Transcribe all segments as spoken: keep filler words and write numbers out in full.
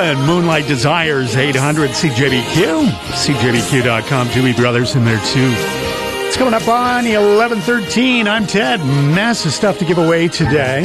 and Moonlight Desires, eight hundred C J B Q, C J B Q dot com. Dewey Brothers in there, too. It's coming up on eleven thirteen. I'm Ted. Massive stuff to give away today.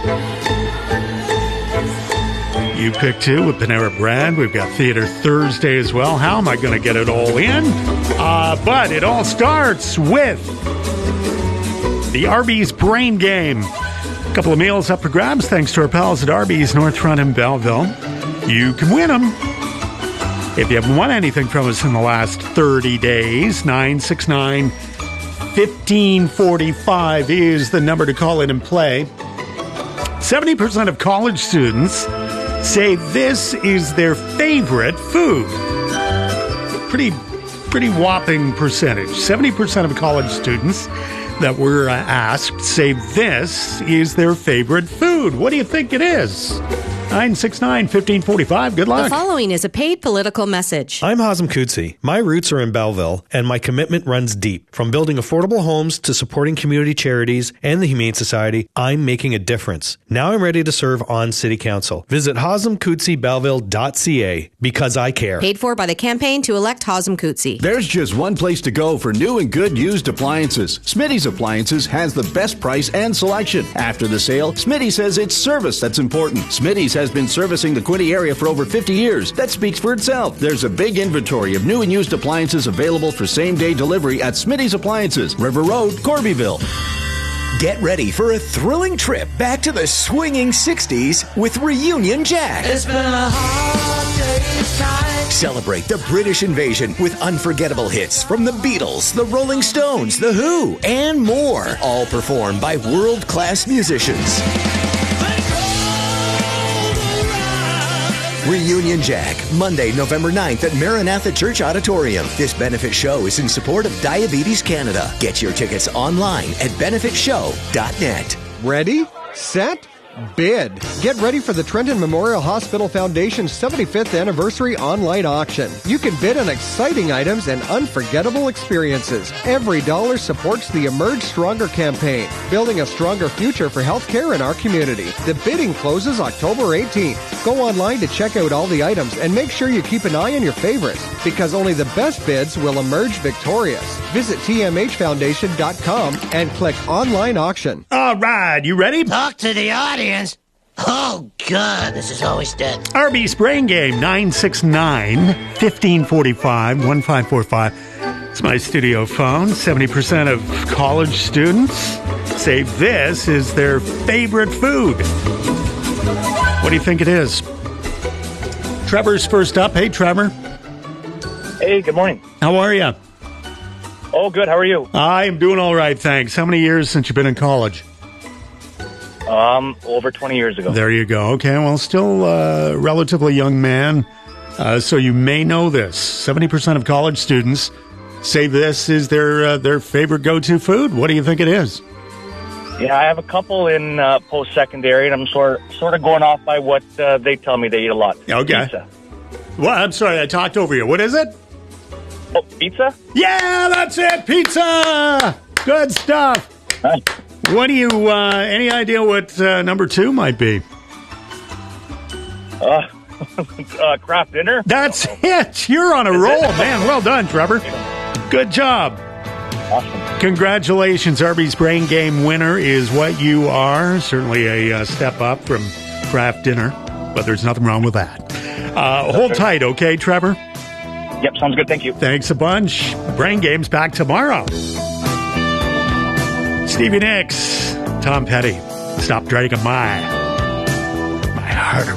You pick two with Panera Bread. We've got Theater Thursday as well. How am I going to get it all in? Uh, but it all starts with the Arby's Brain Game. A couple of meals up for grabs thanks to our pals at Arby's, North Front in Belleville. You can win them. If you haven't won anything from us in the last thirty days, nine six nine, one five four five is the number to call in and play. seventy percent of college students say this is their favorite food. Pretty, pretty whopping percentage. seventy percent of college students that were uh, asked say this is their favorite food. What do you think it is? nine six nine, one five four five. Good luck. The following is a paid political message. I'm Hazem Kutsi. My roots are in Belleville, and my commitment runs deep. From building affordable homes to supporting community charities and the Humane Society, I'm making a difference. Now I'm ready to serve on City Council. Visit hazem kutsi belleville dot c a because I care. Paid for by the campaign to elect Hazem Kutsi. There's just one place to go for new and good used appliances. Smitty's Appliances has the best price and selection. After the sale, Smitty says it's service that's important. Smitty's has been servicing the Quinte area for over fifty years. That speaks for itself. There's a big inventory of new and used appliances available for same-day delivery at Smitty's Appliances, River Road, Corbyville. Get ready for a thrilling trip back to the swinging sixties with Reunion Jack. It's been a hard day's time. Celebrate the British invasion with unforgettable hits from the Beatles, the Rolling Stones, the Who, and more. All performed by world-class musicians. Reunion Jack, Monday, November ninth at Maranatha Church Auditorium. This benefit show is in support of Diabetes Canada. Get your tickets online at benefit show dot net. Ready, set, bid. Get ready for the Trenton Memorial Hospital Foundation's seventy-fifth anniversary online auction. You can bid on exciting items and unforgettable experiences. Every dollar supports the Emerge Stronger campaign, building a stronger future for healthcare in our community. The bidding closes October eighteenth. Go online to check out all the items and make sure you keep an eye on your favorites, because only the best bids will emerge victorious. Visit T M H foundation dot com and click online auction. All right, you ready? Talk to the audience. Oh, God, this is always dead. Arby's Brain Game, nine six nine, one five four five, one five four five. It's my studio phone. seventy percent of college students say this is their favorite food. What do you think it is? Trevor's first up. Hey, Trevor. Hey, good morning. How are you? Oh, good. How are you? I am doing all right, thanks. How many years since you've been in college? Um, over twenty years ago. There you go. Okay, well, still a relatively young man, uh, so you may know this. seventy percent of college students say this is their uh, their favorite go-to food. What do you think it is? Yeah, I have a couple in uh, post-secondary, and I'm sort sort of going off by what uh, they tell me they eat a lot. Okay. Pizza. Well, I'm sorry, I talked over you. What is it? Oh, pizza? Yeah, that's it, pizza! Good stuff. Nice. What do you, uh, any idea what uh, number two might be? Uh, uh, craft dinner? That's it. You're on a roll, man. Well done, Trevor. Good job. Awesome. Congratulations. Arby's Brain Game winner is what you are. Certainly a uh, step up from craft dinner, but there's nothing wrong with that. Uh, hold tight, okay, Trevor? Yep, sounds good. Thank you. Thanks a bunch. Brain Game's back tomorrow. Stevie Nicks, Tom Petty, Stop Dragging My, my Heart